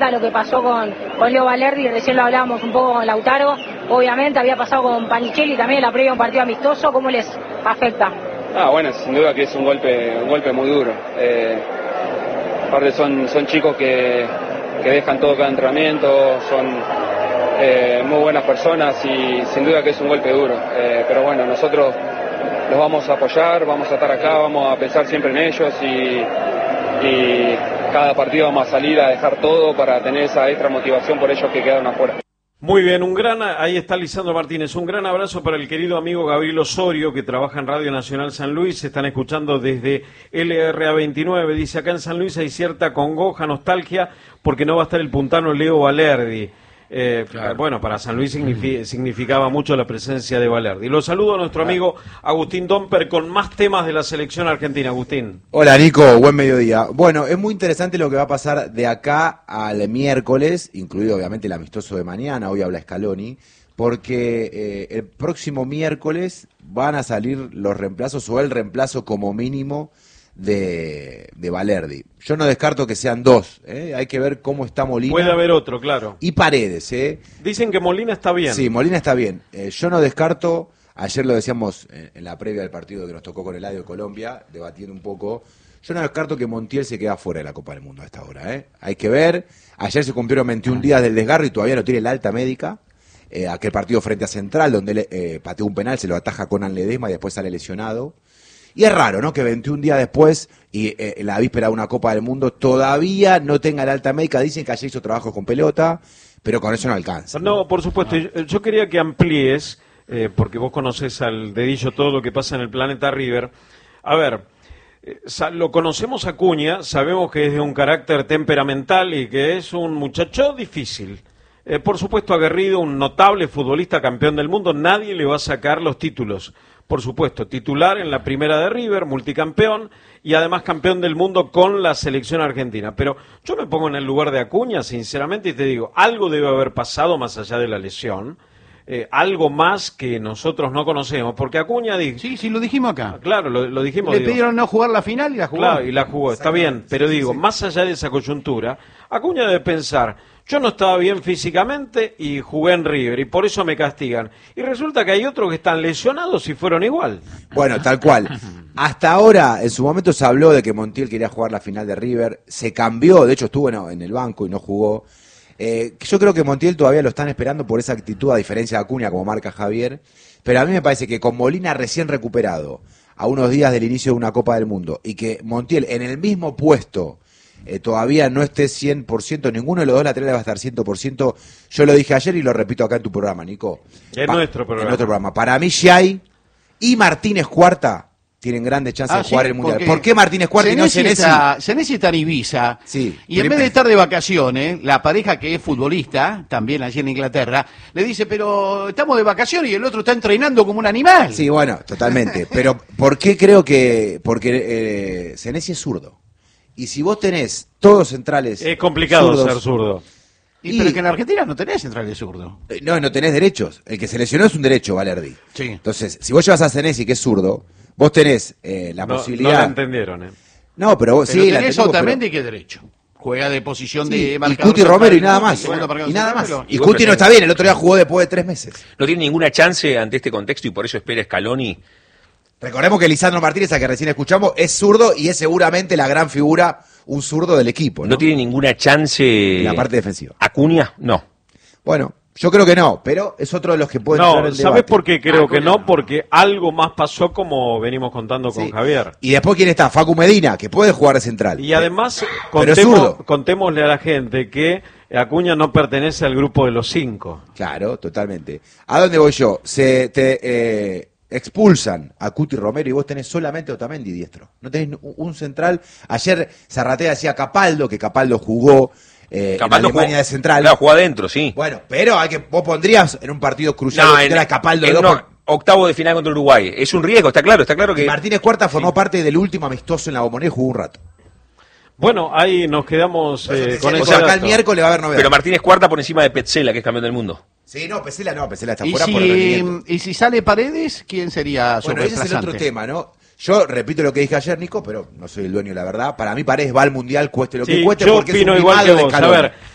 Lo que pasó con Leo Valerdi, recién lo hablábamos un poco con Lautaro, obviamente había pasado con Panichelli también en la previa de un partido amistoso, ¿cómo les afecta? Bueno, sin duda que es un golpe muy duro. Aparte son chicos que dejan todo cada entrenamiento, son muy buenas personas y sin duda que es un golpe duro. Pero bueno, nosotros los vamos a apoyar, vamos a estar acá, vamos a pensar siempre en ellos y cada partido vamos a salir a dejar todo para tener esa extra motivación por ellos que quedaron afuera. Muy bien, ahí está Lisandro Martínez, un gran abrazo para el querido amigo Gabriel Osorio, que trabaja en Radio Nacional San Luis, se están escuchando desde LRA29, dice acá en San Luis hay cierta congoja, nostalgia, porque no va a estar el puntano Leo Valerdi. Claro. Bueno, para San Luis significaba mucho la presencia de Valerdi. Lo saludo a nuestro amigo Agustín Domper con más temas de la selección argentina. Agustín. Hola Nico, buen mediodía. Bueno, es muy interesante lo que va a pasar de acá al miércoles, incluido obviamente el amistoso de mañana, hoy habla Scaloni, porque el próximo miércoles van a salir los reemplazos o el reemplazo como mínimo de Valerdi. Yo no descarto que sean dos, hay que ver cómo está Molina. Puede haber otro, claro. Y Paredes, Dicen que Molina está bien. Sí, Molina está bien. Yo no descarto, ayer lo decíamos en la previa del partido que nos tocó con Eladio de Colombia, debatiendo un poco, yo no descarto que Montiel se quede fuera de la Copa del Mundo a esta hora, Hay que ver, ayer se cumplieron 21 días del desgarro y todavía no tiene la alta médica. Aquel partido frente a Central, donde él pateó un penal, se lo ataja Conan Ledesma y después sale lesionado. Y es raro, ¿no?, que 21 días después y la víspera de una Copa del Mundo todavía no tenga la alta médica. Dicen que ayer hizo trabajo con pelota, pero con eso no alcanza. No, por supuesto. Yo quería que amplíes, porque vos conocés al dedillo todo lo que pasa en el planeta River. A ver, lo conocemos a Acuña, sabemos que es de un carácter temperamental y que es un muchacho difícil. Por supuesto aguerrido, un notable futbolista, campeón del mundo, nadie le va a sacar los títulos. Por supuesto, titular en la primera de River, multicampeón y además campeón del mundo con la selección argentina. Pero yo me pongo en el lugar de Acuña, sinceramente, y te digo, algo debe haber pasado más allá de la lesión, algo más que nosotros no conocemos, porque Acuña dijo... Sí, lo dijimos acá. Claro, lo dijimos. Le pidieron no jugar la final y la jugó. Claro, y la jugó, está bien, pero digo, más allá de esa coyuntura, Acuña debe pensar... Yo no estaba bien físicamente y jugué en River y por eso me castigan. Y resulta que hay otros que están lesionados y fueron igual. Bueno, tal cual. Hasta ahora, en su momento se habló de que Montiel quería jugar la final de River. Se cambió, de hecho estuvo en el banco y no jugó. Yo creo que Montiel todavía lo están esperando por esa actitud, a diferencia de Acuña, como marca Javier. Pero a mí me parece que con Molina recién recuperado, a unos días del inicio de una Copa del Mundo, y que Montiel en el mismo puesto... todavía no esté 100%, ninguno de los dos laterales va a estar 100%. Yo lo dije ayer y lo repito acá en tu programa, Nico. Nuestro programa. En nuestro programa. Para mí, Giai y Martínez Cuarta tienen grandes chances de jugar el Mundial. ¿Por qué Martínez Cuarta y no Senesi? Senesi está en Ibiza. Sí. Y en vez de estar de vacaciones, la pareja que es futbolista, también allí en Inglaterra, le dice, pero estamos de vacaciones y el otro está entrenando como un animal. Sí, bueno, totalmente. Pero ¿por qué creo que...? Porque Senesi es zurdo. Y si vos tenés todos centrales... Es complicado zurdos, ser zurdo. Pero es que en Argentina no tenés centrales zurdo. No tenés derechos. El que se lesionó es un derecho, Valerdi. Sí. Entonces, si vos llevas a Senesi, que es zurdo, vos tenés la posibilidad... No la entendieron, No, pero vos pero sí... tenés Otamendi, que derecho. Juega de posición de marcador. Y Cuti Romero y nada más. Y nada más. Y Cuti no está bien, el otro día jugó después de 3 meses. No tiene ninguna chance ante este contexto y por eso espera Scaloni. Recordemos que Lisandro Martínez, a que recién escuchamos, es zurdo y es seguramente la gran figura, un zurdo del equipo. No tiene ninguna chance. En la parte defensiva. Acuña, no. Bueno, yo creo que no, pero es otro de los que pueden entrar en el debate. ¿Sabés por qué creo que no? Porque algo más pasó, como venimos contando con Javier. Y después, ¿quién está? Facu Medina, que puede jugar de central. Y además, pero contémosle a la gente que Acuña no pertenece al grupo de los 5. Claro, totalmente. ¿A dónde voy yo? Expulsan a Cuti Romero y vos tenés solamente Otamendi diestro. No tenés un central. Ayer Zarratea decía Capaldo, que Capaldo jugó en Alemania de central. Claro, jugó adentro, sí. Bueno, pero vos pondrías en un partido crucial a Capaldo octavo de final contra Uruguay. Es un riesgo, está claro que... Martínez Cuarta formó parte del último amistoso en la Bombonera y jugó un rato. Bueno, ahí nos quedamos con eso. O sea, acá el miércoles va a haber novedades. Pero Martínez Cuarta por encima de Petzela, que es campeón del mundo. Sí, Petzela está fuera por rendimiento. ¿Y si sale Paredes, quién sería su Bueno, ese es el otro tema, ¿no? Yo repito lo que dije ayer, Nico, pero no soy el dueño de la verdad. Para mí Paredes va al Mundial, cueste lo que cueste, yo porque opino es un igual que de vos. Scaloni. A ver,